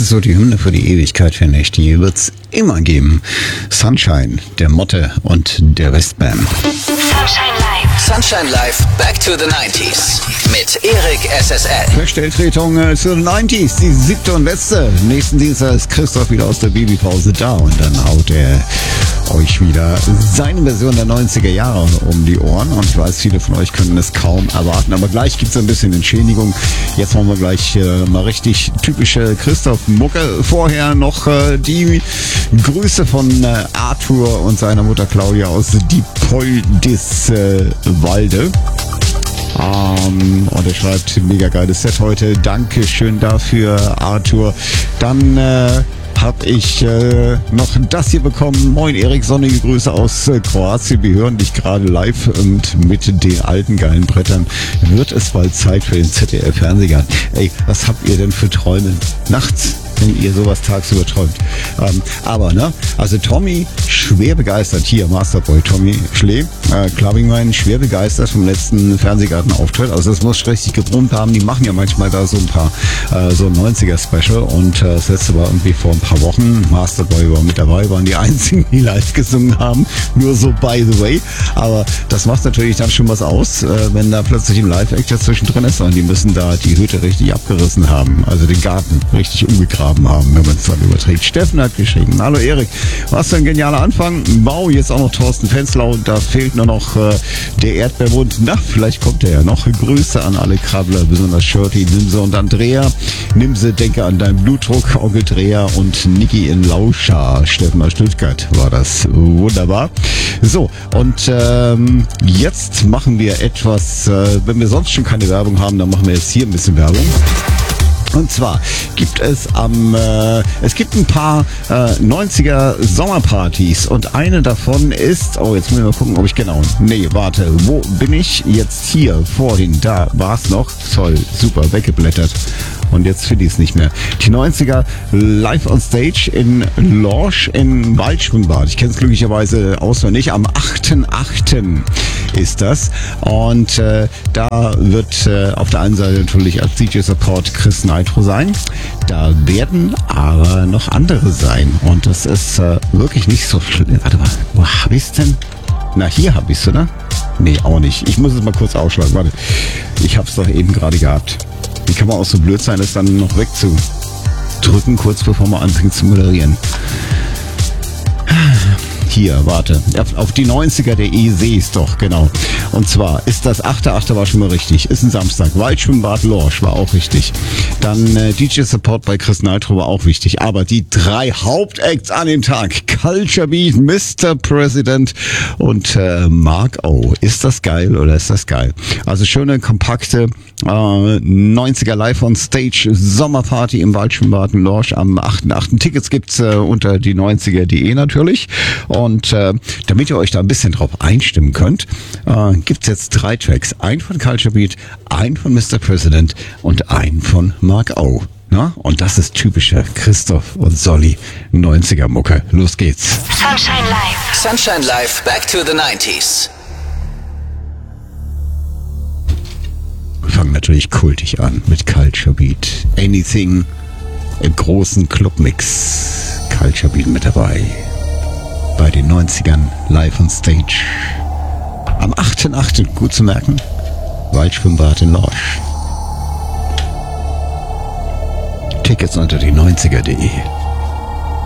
ist so die Hymne für die Ewigkeit, finde ich. Die wird's immer geben. Sunshine, der Motte und der Westbam. Sunshine Live. Sunshine Live, Back to the 90s. Mit Erik SSL. Stellvertretung zu den 90s, die 7. und letzte. Nächsten Dienstag ist Christoph wieder aus der Babypause da und dann haut er euch wieder seine Version der 90er Jahre um die Ohren. Und ich weiß, viele von euch können es kaum erwarten. Aber gleich gibt es ein bisschen Entschädigung. Jetzt machen wir gleich mal richtig typische Christoph-Mucke. Vorher noch die Grüße von Arthur und seiner Mutter Claudia aus Diepoldiswalde. Und er schreibt, mega geiles Set heute. Dankeschön dafür, Arthur. Dann habe ich noch das hier bekommen. Moin Erik, sonnige Grüße aus Kroatien. Wir hören dich gerade live und mit den alten geilen Brettern wird es bald Zeit für den ZDF-Fernsehgarten. Ey, was habt ihr denn für Träume nachts, wenn ihr sowas tagsüber träumt? Aber, ne, also Tommy schwer begeistert, hier Masterboy Tommy Schlee, Clubbingwein, schwer begeistert vom letzten Fernsehgartenauftritt. Also das muss richtig gebrummt haben. Die machen ja manchmal da so ein paar, so ein 90er-Special und das letzte war irgendwie vor ein paar Wochen. Masterboy war mit dabei, waren die einzigen, die live gesungen haben. Nur so by the way. Aber das macht natürlich dann schon was aus, wenn da plötzlich ein Live-Act dazwischen drin ist und die müssen da die Hütte richtig abgerissen haben. Also den Garten richtig umgegraben haben, wenn man es dann überträgt. Steffen hat geschrieben, hallo Erik, was für ein genialer Anfang. Wow, jetzt auch noch Thorsten Fenslau, da fehlt nur noch der Erdbeermund. Na, vielleicht kommt er ja noch. Grüße an alle Krabbler, besonders Shirty, Nimse und Andrea. Nimse, denke an deinen Blutdruck, Onkel Dreher und Niki in Lauscha. Steffen aus Stuttgart war das. Wunderbar. So, und jetzt machen wir etwas, wenn wir sonst schon keine Werbung haben, dann machen wir jetzt hier ein bisschen Werbung. Und zwar gibt es es gibt ein paar 90er Sommerpartys und eine davon ist, oh, jetzt muss ich mal gucken, ob ich warte, wo bin ich? Jetzt hier, vorhin, da war es noch, toll, super, weggeblättert. Und jetzt finde ich es nicht mehr. Die 90er live on stage in Lorsch im Waldschwimmbad. Ich kenne es glücklicherweise auswendig. Am 8.8. ist das. Und da wird auf der einen Seite natürlich als DJ-Support Chris Nitro sein. Da werden aber noch andere sein. Und das ist wirklich nicht so schlimm. Warte mal, wo hab ich's denn? Na, hier hab ich's, oder? Nee, auch nicht. Ich muss es mal kurz aufschlagen. Warte, ich hab's doch eben gerade gehabt. Wie kann man auch so blöd sein, das dann noch wegzudrücken, kurz bevor man anfängt zu moderieren? Hier, warte. Auf die 90er.de sehe ich es doch, genau. Und zwar ist das 8.8. war schon mal richtig. Ist ein Samstag. Waldschwimmbad Lorsch war auch richtig. Dann DJ-Support bei Chris Nitro war auch wichtig. Aber die 3 Hauptacts an dem Tag. Culture Beat, Mr. President und Mark O. Ist das geil oder ist das geil? Also schöne, kompakte 90er Live on Stage Sommerparty im Waldschwimmbad in Lorsch am 8.8. Tickets gibt's unter die 90er.de natürlich. Und damit ihr euch da ein bisschen drauf einstimmen könnt, gibt's jetzt 3 Tracks. Einen von Culture Beat, einen von Mr. President und einen von Mark O. Na? Und das ist typische Christoph und Solly 90er Mucke. Los geht's. Sunshine Live. Sunshine Live, Back to the 90s. Wir fangen natürlich kultig an mit Culture Beat. Anything im großen Clubmix. Culture Beat mit dabei. Bei den 90ern live on stage. Am 8.8. gut zu merken. Waldschwimmbad in Lorsch. Tickets unter die 90er.de.